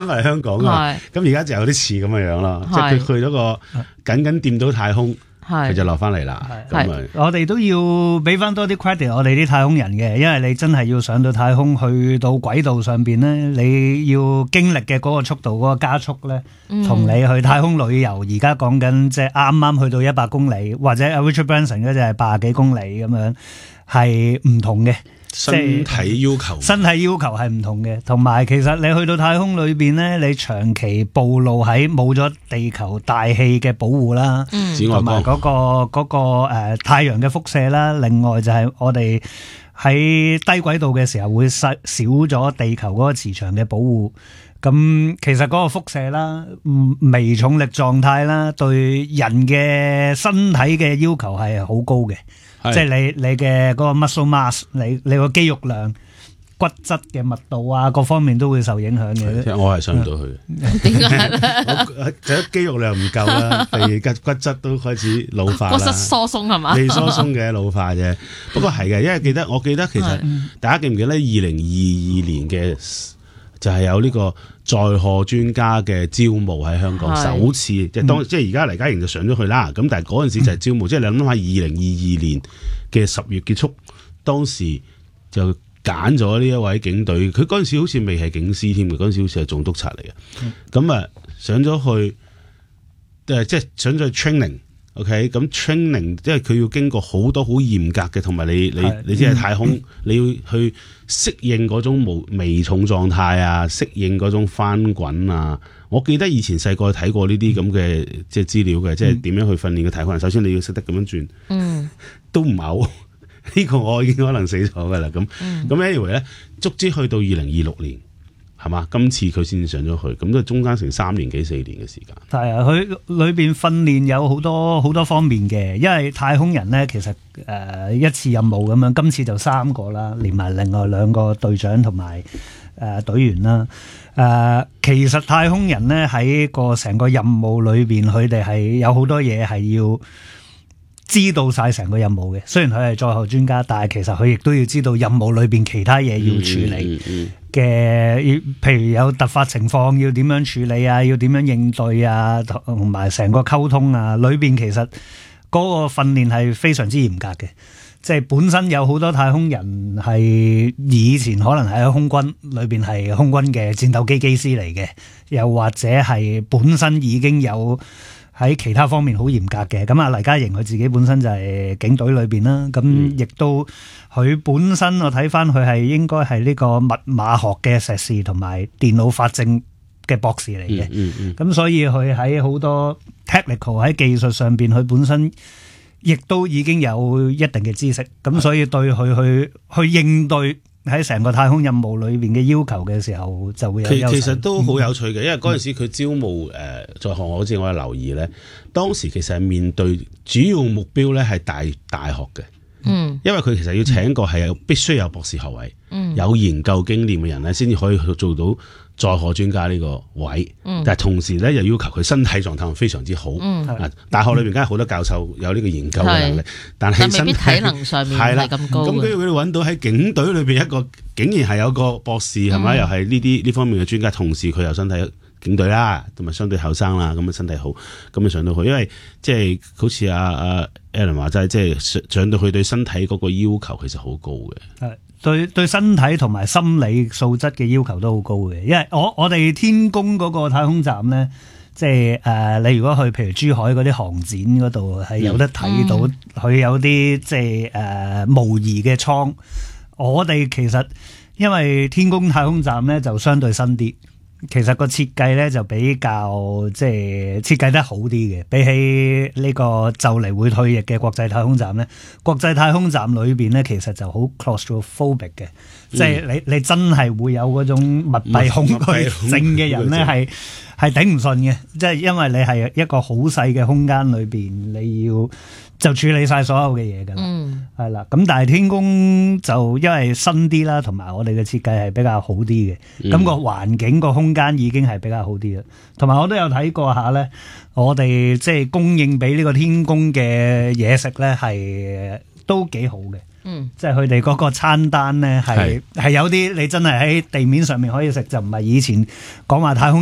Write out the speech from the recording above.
嚟香港啊。咁而家就有啲似咁嘅樣咯，即係佢去咗個僅掂到太空。佢就落翻嚟啦， 我哋都要俾翻多啲 credit 我哋啲太空人嘅，因為你真係要上到太空，去到軌道上邊咧，你要經歷嘅嗰個速度、嗰個加速咧，同你去太空旅遊而家講緊即係啱啱去到100公里，或者 Richard Branson 嗰隻係80幾公里咁樣，係唔同嘅。 身體要求係唔同嘅，同埋其實你去到太空裏邊咧，你長期暴露喺冇咗地球大氣嘅保護啦，同埋嗰個太陽嘅輻射啦，另外就係我哋喺低軌道嘅時候會少咗地球嗰個磁場嘅保護，咁其實嗰個輻射啦、微重力狀態啦，對人嘅身體嘅要求係好高嘅。即係你嘅嗰個 muscle mass， 你個肌肉量、骨質嘅密度啊，各方面都會受影響嘅。 其實我係上唔到去嘅，點解咧？就肌肉量唔夠啦，譬如骨質都開始老化啦， 骨質疏鬆係嘛？ 未疏鬆嘅老化啫。不過係嘅，因為我記得其實大家記唔記得2022年嘅就係有呢個載荷專家嘅招募喺香港首次，即係而家黎家瑩就上咗去啦。咁但係嗰陣時就係招募，即係你諗下2022年嘅10月結束，當時就揀咗呢一位警隊，佢嗰陣時好似未係警司添嘅，嗰陣時好似係總督察嚟嘅。咁啊上咗去，即係上咗去 training。OK， 咁 training 即係佢要經過好多好嚴格嘅，同埋你知係太空，你要去適應嗰種微重狀態啊，適應嗰種翻滾啊。我記得以前細個睇過呢啲咁嘅即係資料嘅，即係點樣去訓練嘅太空人。首先你要識得咁樣轉，都唔係好呢個我已經可能死咗噶啦。咁anyway 咧，足之去到2026年。係嘛？今次佢先上咗去，咁都中間成3年幾4年嘅時間。係啊，佢裏邊訓練有好多方面嘅，因為太空人咧其實一次任務咁樣，今次就3個啦，連埋另外2個隊長同埋隊員啦。其實太空人咧喺個成個任務裏邊，佢哋係有好多嘢係要知道晒成個任務嘅。雖然佢係載荷專家，但係其實佢亦都要知道任務裏邊其他嘢要處理嘅，譬如有突發情況要點樣處理啊，要點樣應對啊，同埋成個溝通啊，裏邊其實嗰個訓練係非常之嚴格嘅。即係本身有好多太空人係以前可能喺空軍裏邊係空軍嘅戰鬥機機師嚟嘅，又或者係本身已經有喺其他方面好嚴格嘅。咁啊黎家瑩佢自己本身就係警隊裏邊啦，咁亦都佢本身我睇翻佢係應該係呢個密碼學嘅碩士同埋電腦法證嘅博士嚟嘅。咁所以佢喺好多 technical 喺技術上邊佢本身亦都已經有一定嘅知識，咁所以對佢去應對喺成個太空任務裏邊嘅要求嘅時候就會有優勢。其實都好有趣嘅，因為嗰陣時佢招募在行，好似我有留意咧，當時其實係面對主要目標咧係大學嘅，因為佢其實要請一個係必須有博士學位、有研究經驗嘅人咧，先至可以去做到載荷專家呢個位。但係同時咧又要求佢身體狀態非常之好。大學裏邊梗係好多教授有呢個研究嘅能力，但係身體體能上面係咁高。 咁佢哋揾到喺警隊裏邊一個竟然係有個博士係咪？又係呢方面嘅專家，同時佢又身體警隊啦，同埋相對後生啦，咁啊身體好，咁啊上到去，因為即係好似阿 Alan 話齋，即係上到去對身體嗰個要求其實好高嘅。係對身體同埋心理素質嘅要求都好高嘅，因為我哋天宮嗰個太空站咧，即係你如果去譬如珠海嗰啲航展嗰度係有得睇到，佢有啲即係模擬嘅艙。我哋其實因為天宮太空站咧就相對新啲。其實個設計咧就比較即係設計得好啲嘅，比起呢個就嚟會退役嘅國際太空站咧，國際太空站裏邊咧其實就好 claustrophobic 嘅，即係你真係會有嗰種密閉恐懼症嘅人咧係頂唔順嘅，即係因為你係一個好細嘅空間裏邊，你要就處理晒所有嘅嘢㗎啦，係啦。咁但係天宮就因為新啲啦，同埋我哋嘅設計係比較好啲嘅，咁個環境個空間已經係比較好啲啦。同埋我都有睇過下咧，我哋即係供應俾呢個天宮嘅嘢食咧係都幾好嘅。即係佢哋嗰個餐單咧係有啲你真係喺地面上面可以食，就唔係以前講話太空